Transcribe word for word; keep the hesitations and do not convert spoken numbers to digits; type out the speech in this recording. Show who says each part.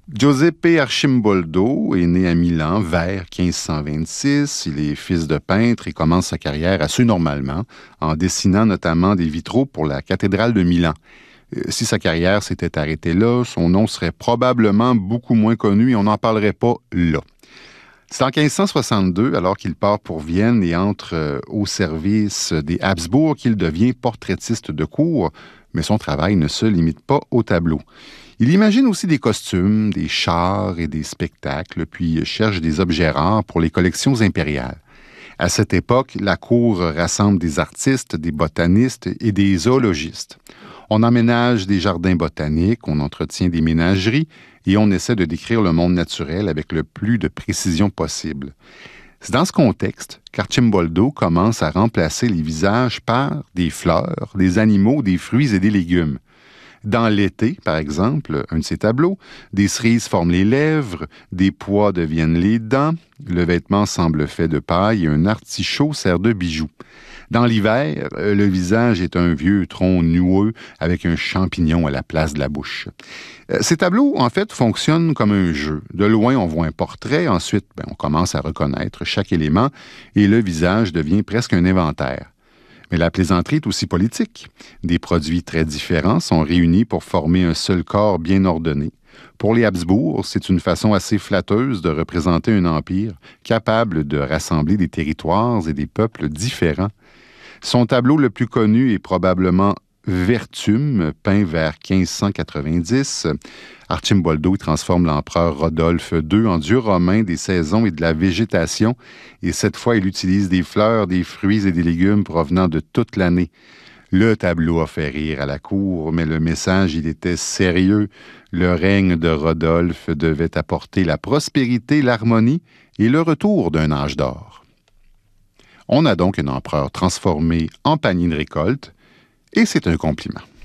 Speaker 1: Giuseppe Arcimboldo est né à Milan vers quinze cent vingt-six. Il est fils de peintre et commence sa carrière assez normalement, en dessinant notamment des vitraux pour la cathédrale de Milan. Euh, Si sa carrière s'était arrêtée là, son nom serait probablement beaucoup moins connu et on n'en parlerait pas là. C'est en quinze cent soixante-deux, alors qu'il part pour Vienne et entre euh, au service des Habsbourg, qu'il devient portraitiste de cour, mais son travail ne se limite pas au tableau. Il imagine aussi des costumes, des chars et des spectacles, puis cherche des objets rares pour les collections impériales. À cette époque, la cour rassemble des artistes, des botanistes et des zoologistes. On emménage des jardins botaniques, on entretient des ménageries et on essaie de décrire le monde naturel avec le plus de précision possible. C'est dans ce contexte qu'Arcimboldo commence à remplacer les visages par des fleurs, des animaux, des fruits et des légumes. Dans l'été, par exemple, un de ses tableaux, des cerises forment les lèvres, des pois deviennent les dents, le vêtement semble fait de paille et un artichaut sert de bijou. Dans l'hiver, le visage est un vieux tronc noueux avec un champignon à la place de la bouche. Ces tableaux, en fait, fonctionnent comme un jeu. De loin, on voit un portrait, ensuite, ben, on commence à reconnaître chaque élément et le visage devient presque un inventaire. Mais la plaisanterie est aussi politique. Des produits très différents sont réunis pour former un seul corps bien ordonné. Pour les Habsbourg, c'est une façon assez flatteuse de représenter un empire capable de rassembler des territoires et des peuples différents. Son tableau le plus connu est probablement Vertum, peint vers quinze cent quatre-vingt-dix. Arcimboldo transforme l'empereur Rodolphe deux en dieu romain des saisons et de la végétation. Et cette fois, il utilise des fleurs, des fruits et des légumes provenant de toute l'année. Le tableau a fait rire à la cour, mais le message, il était sérieux. Le règne de Rodolphe devait apporter la prospérité, l'harmonie et le retour d'un âge d'or. On a donc un empereur transformé en panier de récolte, et c'est un compliment.